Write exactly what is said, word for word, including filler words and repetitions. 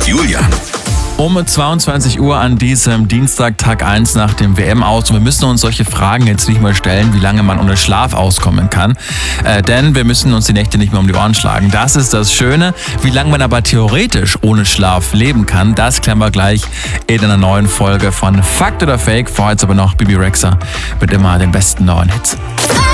Julian. Um zweiundzwanzig Uhr an diesem Dienstag, Tag eins nach dem W M-Aus. Und wir müssen uns solche Fragen jetzt nicht mehr stellen, wie lange man ohne Schlaf auskommen kann. Äh, denn wir müssen uns die Nächte nicht mehr um die Ohren schlagen. Das ist das Schöne. Wie lange man aber theoretisch ohne Schlaf leben kann, das klären wir gleich in einer neuen Folge von Fakt oder Fake. Vorher jetzt aber noch Bibi Rexha mit immer den besten neuen Hits.